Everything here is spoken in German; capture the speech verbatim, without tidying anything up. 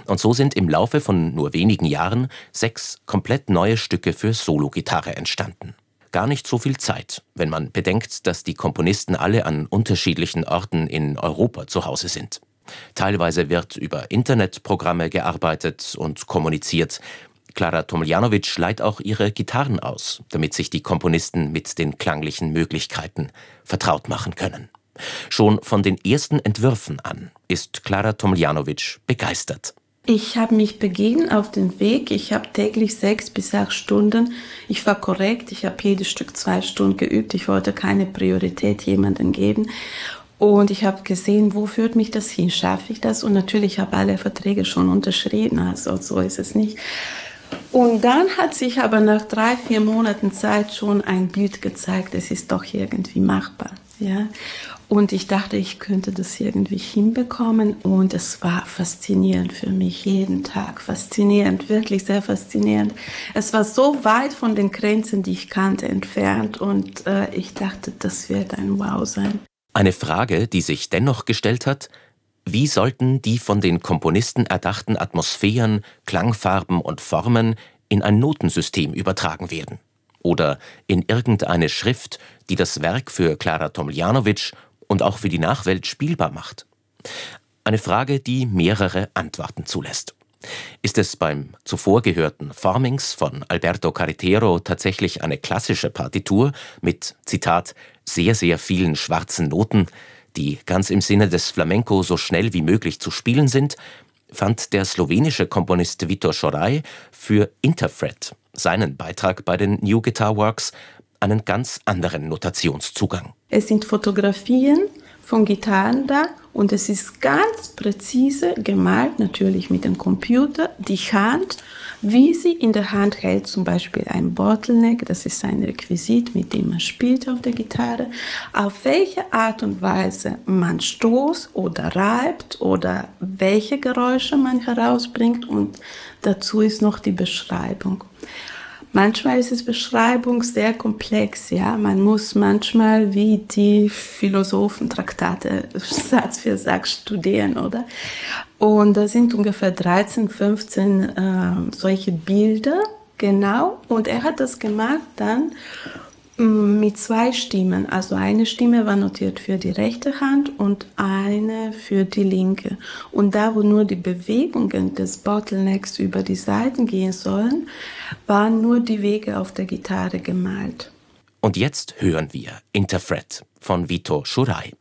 Und so sind im Laufe von nur wenigen Jahren sechs komplett neue Stücke für Sologitarre entstanden. Gar nicht so viel Zeit, wenn man bedenkt, dass die Komponisten alle an unterschiedlichen Orten in Europa zu Hause sind. Teilweise wird über Internetprogramme gearbeitet und kommuniziert. Klara Tomljanovic leiht auch ihre Gitarren aus, damit sich die Komponisten mit den klanglichen Möglichkeiten vertraut machen können. Schon von den ersten Entwürfen an ist Klara Tomljanovic begeistert. Ich habe mich begeben auf den Weg. Ich habe täglich sechs bis acht Stunden. Ich war korrekt. Ich habe jedes Stück zwei Stunden geübt. Ich wollte keine Priorität jemandem geben. Und ich habe gesehen, wo führt mich das hin? Schaffe ich das? Und natürlich habe ich alle Verträge schon unterschrieben. Also so ist es nicht. Und dann hat sich aber nach drei, vier Monaten Zeit schon ein Bild gezeigt. Es ist doch irgendwie machbar. Ja. Und ich dachte, ich könnte das irgendwie hinbekommen. Und es war faszinierend für mich, jeden Tag. Faszinierend, wirklich sehr faszinierend. Es war so weit von den Grenzen, die ich kannte, entfernt. Und äh, ich dachte, das wird ein Wow sein. Eine Frage, die sich dennoch gestellt hat: Wie sollten die von den Komponisten erdachten Atmosphären, Klangfarben und Formen in ein Notensystem übertragen werden? Oder in irgendeine Schrift, die das Werk für Klara Tomljanovic und auch für die Nachwelt spielbar macht? Eine Frage, die mehrere Antworten zulässt. Ist es beim zuvor gehörten Formings von Alberto Carretero tatsächlich eine klassische Partitur mit, Zitat, sehr, sehr vielen schwarzen Noten, die ganz im Sinne des Flamenco so schnell wie möglich zu spielen sind, fand der slowenische Komponist Vítor Šoraj für Interfret, seinen Beitrag bei den New Guitar Works, einen ganz anderen Notationszugang. Es sind Fotografien von Gitarren da und es ist ganz präzise gemalt, natürlich mit dem Computer, die Hand, wie sie in der Hand hält, zum Beispiel ein Bottleneck, das ist ein Requisit, mit dem man spielt auf der Gitarre, auf welche Art und Weise man stoßt oder reibt oder welche Geräusche man herausbringt, und dazu ist noch die Beschreibung. Manchmal ist die Beschreibung sehr komplex, ja. Man muss manchmal wie die Philosophentraktate Satz für Satz studieren, oder? Und da sind ungefähr dreizehn, fünfzehn äh, solche Bilder, genau. Und er hat das gemacht dann mit zwei Stimmen. Also eine Stimme war notiert für die rechte Hand und eine für die linke. Und da, wo nur die Bewegungen des Bottlenecks über die Saiten gehen sollen, waren nur die Wege auf der Gitarre gemalt. Und jetzt hören wir Interfret von Vítor Šoraj.